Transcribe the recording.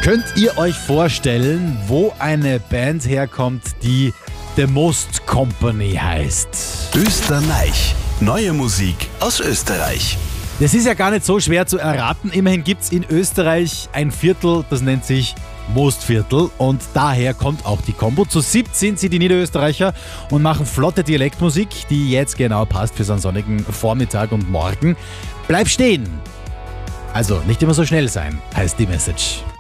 Könnt ihr euch vorstellen, wo eine Band herkommt, die The Most Company heißt? Österreich. Neue Musik aus Österreich. Das ist ja gar nicht so schwer zu erraten. Immerhin gibt es in Österreich ein Viertel, das nennt sich Mostviertel, und daher kommt auch die Kombo. Zu 7 sind sie, die Niederösterreicher, und machen flotte Dialektmusik, die jetzt genau passt für so einen sonnigen Vormittag und Morgen. Bleib stehen! Also nicht immer so schnell sein, heißt die Message.